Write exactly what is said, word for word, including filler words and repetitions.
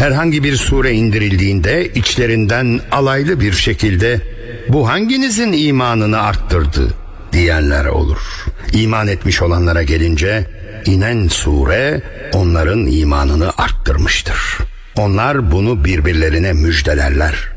Herhangi bir sure indirildiğinde içlerinden alaylı bir şekilde bu hanginizin imanını arttırdı diyenler olur. İman etmiş olanlara gelince inen sure onların imanını arttırmıştır. Onlar bunu birbirlerine müjdelerler.